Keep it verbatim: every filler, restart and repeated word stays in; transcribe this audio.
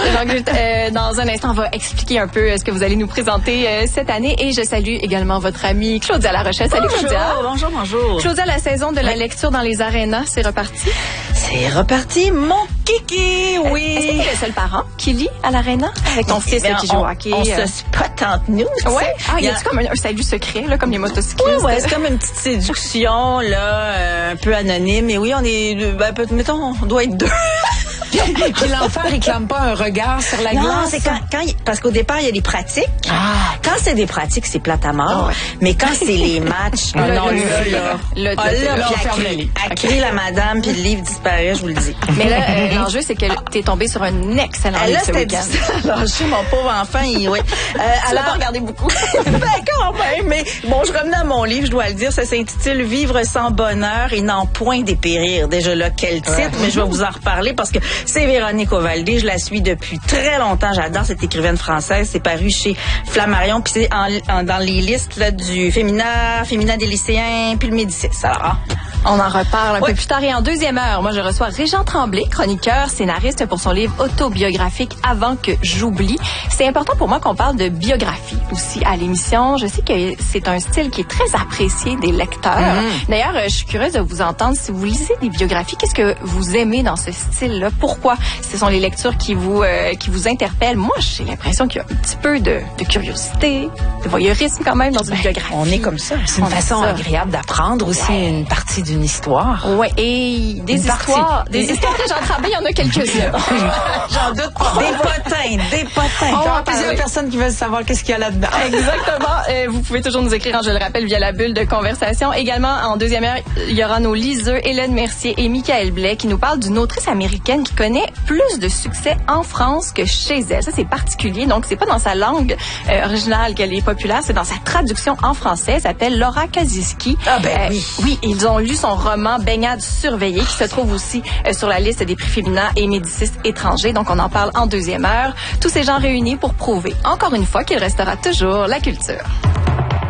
Jean-Gulte, euh, dans un instant, on va expliquer un peu ce que vous allez nous présenter euh, cette année. Et je salue également votre amie Claudia Larochelle. Salut bonjour, Claudia. Bonjour, bonjour. Claudia, la saison de la oui. lecture dans les arénas, c'est reparti? C'est reparti, mon kiki, oui. Est-ce que tu es le seul parent qui lit à l'aréna avec ton fils ben, qui joue au hockey? On se spot entre nous. Ouais. Ah, y a... a-tu comme un, un salut secret, là, comme les motocyclistes? Oui, ouais, c'est comme une petite séduction, là, euh, un peu anonyme. Et oui, on est, ben, mettons, on doit être deux. Puis l'enfant réclame pas un regard sur la non, glace? Non, c'est quand, quand il, parce qu'au départ, il y a des pratiques. Ah. Quand c'est des pratiques, c'est plate à mort. Oh, ouais. Mais quand c'est les matchs, ah, non, le, là, le, là, le, là, ah, là, là, elle crie la madame, puis le livre disparaît, je vous le dis. Mais là, euh, l'enjeu, c'est que t'es tombé sur un excellent ah, livre là, ce week-end. Lâché, mon pauvre enfant, il, oui. Euh, tu alors, l'as pas regardé beaucoup. ben, quand même, mais bon, je revenais à mon livre, je dois le dire, ça s'intitule Vivre sans bonheur et n'en point dépérir. Déjà là, quel titre, ouais. Mais je vais vous en reparler parce que c'est Véronique Ovaldé, je la suis depuis très longtemps, j'adore cette écrivaine française, c'est paru chez Flammarion, puis c'est en, en, dans les listes là, du Féminin, Féminin des lycéens, puis le Médicis. Alors, hein? On en reparle un oui. peu plus tard. Et en deuxième heure, moi, je reçois Régent Tremblay, chroniqueur, scénariste pour son livre autobiographique Avant que j'oublie. C'est important pour moi qu'on parle de biographie aussi à l'émission. Je sais que c'est un style qui est très apprécié des lecteurs. Mm-hmm. D'ailleurs, je suis curieuse de vous entendre. Si vous lisez des biographies, qu'est-ce que vous aimez dans ce style-là? Pourquoi ce sont les lectures qui vous, euh, qui vous interpellent? Moi, j'ai l'impression qu'il y a un petit peu de, de curiosité, de voyeurisme quand même dans une ben, biographie. On est comme ça. C'est une on façon agréable d'apprendre aussi ouais. une partie d'une histoire. Ouais, et des une histoires, partie. des histoires de Jean Tremblay, il y en a quelques-unes. J'en doute pas. Des potins, des potins. Il y a plusieurs personnes qui veulent savoir qu'est-ce qu'il y a là-dedans. Exactement. Euh, vous pouvez toujours nous écrire, je le rappelle, via la bulle de conversation. Également, en deuxième heure, il y aura nos liseux Hélène Mercier et Michael Blais qui nous parlent d'une autrice américaine qui connaît plus de succès en France que chez elle. Ça, c'est particulier. Donc, c'est pas dans sa langue euh, originale qu'elle est populaire, c'est dans sa traduction en français. Elle s'appelle Laura Kaziski. Ah ben euh, oui. Oui, ils ont lu son roman Baignade surveillée qui se trouve aussi euh, sur la liste des prix Féminin et Médicis étrangers. Donc, on en parle en deuxième heure. Tous ces gens réunis pour prouver, encore une fois, qu'il restera toujours la culture.